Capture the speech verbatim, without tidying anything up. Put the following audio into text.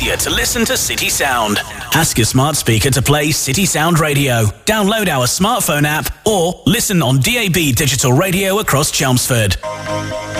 easier to listen to City Sound. Ask your smart speaker to play City Sound Radio. Download our smartphone app or listen on D A B digital radio across Chelmsford.